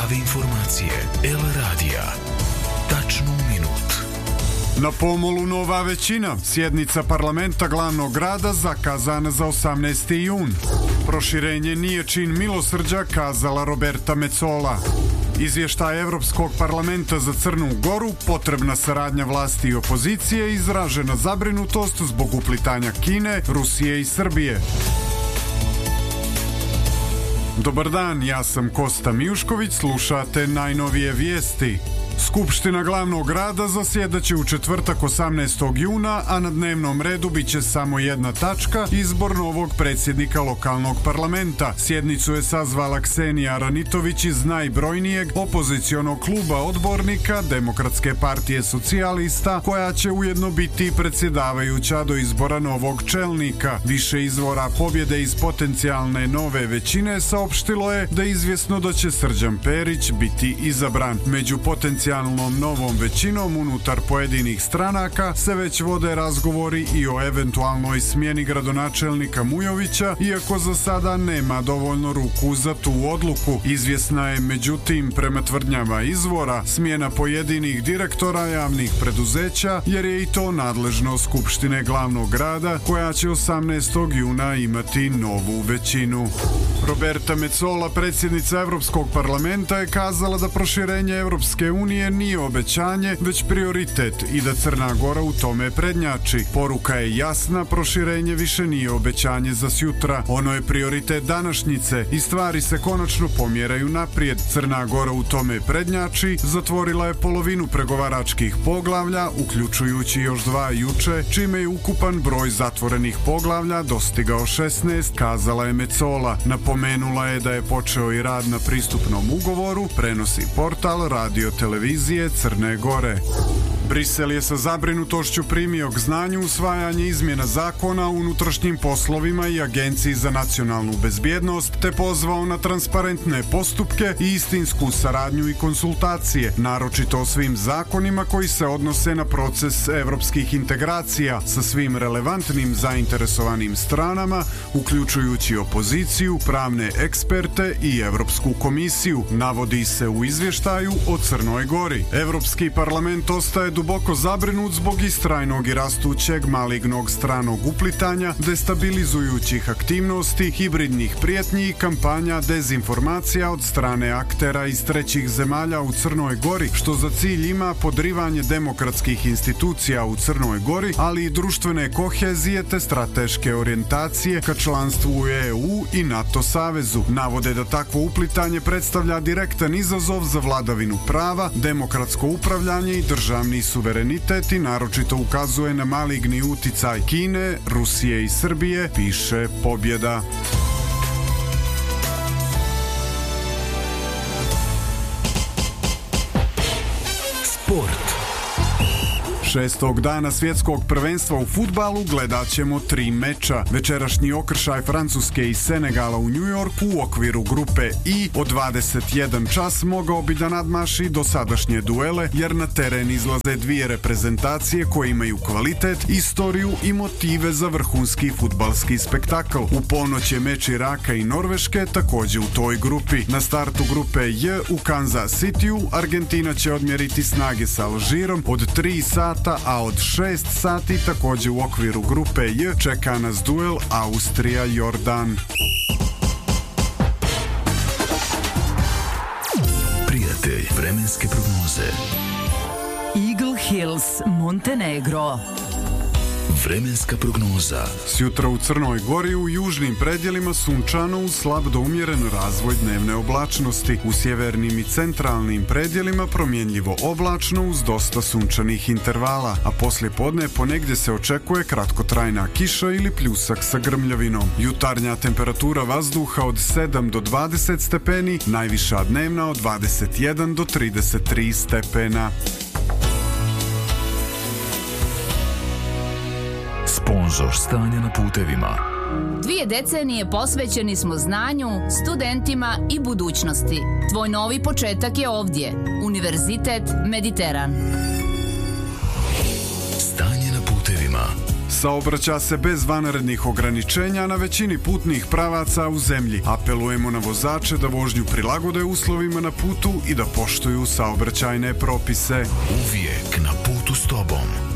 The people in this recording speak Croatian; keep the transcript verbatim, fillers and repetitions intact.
Prave informacije. El Radija. Tačno u minut. Na pomolu nova većina. Sjednica parlamenta glavnog grada zakazana za osamnaesti jun. Proširenje nije čin milosrđa, kazala Roberta Metsola. Izvještaj Evropskog parlamenta za Crnu Goru, potrebna saradnja vlasti i opozicije, izražena zabrinutost zbog uplitanja Kine, Rusije i Srbije. Dobar dan, ja sam Kosta Mijušković, slušate najnovije vijesti. Skupština glavnog grada zasjedaće u četvrtak osamnaestog juna, a na dnevnom redu bit će samo jedna tačka, izbor novog predsjednika lokalnog parlamenta. Sjednicu je sazvala Ksenija Ranitović iz najbrojnijeg opozicionog kluba odbornika Demokratske partije socijalista, koja će ujedno biti predsjedavajuća do izbora novog čelnika. Više izvora pobjede iz potencijalne nove većine saopštilo je da je izvjesno da će Srđan Perić biti izabran. Među potencijalnom novom većinom unutar pojedinih stranaka se već vode razgovori i o eventualnoj smjeni gradonačelnika Mujovića, iako za sada nema dovoljno ruku za tu odluku. Izvjesna je, međutim, prema tvrdnjama izvora, smjena pojedinih direktora javnih preduzeća, jer je i to nadležno Skupštine glavnog grada, koja će osamnaestog juna imati novu većinu. Roberta Metsola, predsjednica Evropskog parlamenta, je kazala da proširenje Evropske unije nije obećanje, već prioritet i da Crna Gora u tome prednjači. Poruka je jasna, proširenje više nije obećanje za sjutra. Ono je prioritet današnjice i stvari se konačno pomjeraju naprijed. Crna Gora u tome prednjači, zatvorila je polovinu pregovaračkih poglavlja, uključujući još dva juče, čime je ukupan broj zatvorenih poglavlja dostigao šesnaest, kazala je Metsola. Napomenula je da je počeo i rad na pristupnom ugovoru, prenosi portal Radio Televizije Crne Gore. Brisel je sa zabrinutošću primio k znanju usvajanje izmjena zakona o unutrašnjim poslovima i Agenciji za nacionalnu bezbjednost, te pozvao na transparentne postupke i istinsku saradnju i konsultacije, naročito o svim zakonima koji se odnose na proces evropskih integracija sa svim relevantnim zainteresovanim stranama, uključujući opoziciju, pravne eksperte i Evropsku komisiju, navodi se u izvještaju o Crnoj Gori. Evropski parlament ostaje duboko zabrinut zbog istrajnog i rastućeg malignog stranog uplitanja, destabilizujućih aktivnosti, hibridnih prijetnji i kampanja dezinformacija od strane aktera iz trećih zemalja u Crnoj Gori, što za cilj ima podrivanje demokratskih institucija u Crnoj Gori, ali i društvene kohezije te strateške orijentacije ka članstvu u E U i NATO savezu. Navode da takvo uplitanje predstavlja direktan izazov za vladavinu prava, demokratsko upravljanje i državni suverenitet i naročito ukazuje na maligni uticaj Kine, Rusije i Srbije, piše Pobjeda. Sport. Šestog dana svjetskog prvenstva u fudbalu gledat ćemo tri meča. Večerašnji okršaj Francuske i Senegala u New Yorku u okviru grupe I od dvadeset jedan čas mogao bi da nadmaši dosadašnje duele, jer na teren izlaze dvije reprezentacije koje imaju kvalitet, istoriju i motive za vrhunski fudbalski spektakl. U ponoć je meč Iraka i Norveške također u toj grupi. Na startu grupe J u Kansas Cityu Argentina će odmjeriti snage sa Alžirom od tri sata, a od šest sati također u okviru grupe J čeka nas duel Austrija-Jordan. Prijatelj vremenske prognoze. Eagle Hills, Montenegro. Vremenska prognoza. Sjutra u Crnoj Gori u južnim predjelima sunčano uz slab do umjeren razvoj dnevne oblačnosti. U sjevernim i centralnim predjelima promjenljivo oblačno uz dosta sunčanih intervala, a poslije podne ponegdje se očekuje kratkotrajna kiša ili pljusak sa grmljavinom. Jutarnja temperatura vazduha od sedam do dvadeset stepeni, najviša dnevna od dvadeset jedan do trideset tri stepena. Sponzor stanja na putevima. Dvije decenije posvećeni smo znanju, studentima i budućnosti. Tvoj novi početak je ovdje. Univerzitet Mediteran. Stanje na putevima. Saobraća se bez vanrednih ograničenja na većini putnih pravaca u zemlji. Apelujemo na vozače da vožnju prilagode uslovima na putu i da poštuju saobraćajne propise. Uvijek na putu s tobom.